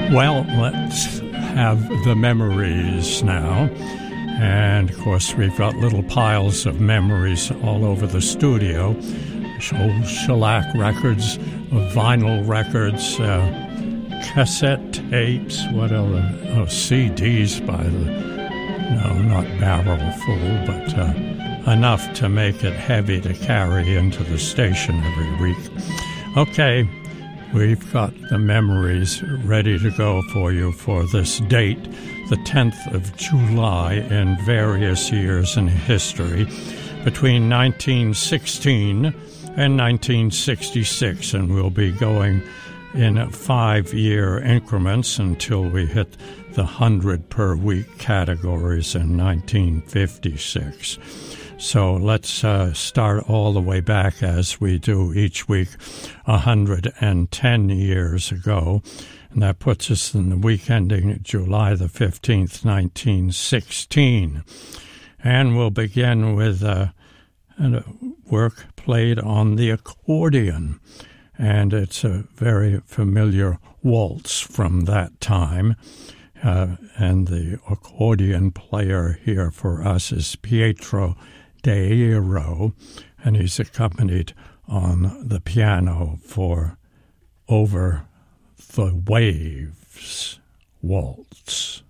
Well, let's have the memories now. And, of course, we've got little piles of memories all over the studio. Old shellac records, vinyl records, cassette tapes, what other? Oh, CDs by not barrel full, but enough to make it heavy to carry into the station every week. Okay. We've got the memories ready to go for you for this date, the 10th of July in various years in history, between 1916 and 1966, and we'll be going in 5-year increments until we hit the 100 per week categories in 1956. So let's start all the way back, as we do each week, 110 years ago. And that puts us in the week ending July the 15th, 1916. And we'll begin with a work played on the accordion. And it's a very familiar waltz from that time. And the accordion player here for us is Pietro Dairo, and he's accompanied on the piano for Over the Waves Waltz.